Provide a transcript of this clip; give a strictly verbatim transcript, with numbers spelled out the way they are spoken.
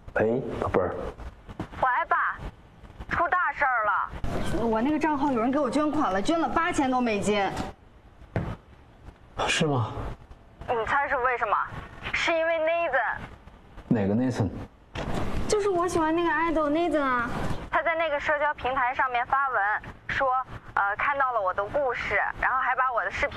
喂，宝贝儿。 喂，爸，出大事儿了！ 我那个账号有人给我捐款了，捐了八千多美金。 是吗？ 你猜是为什么？是因为 Nathan。 哪个 Nathan？ 就是我喜欢那个 idol Nathan 啊。 他在那个社交平台上面发文说，呃，看到了我的故事，然后还把我的视频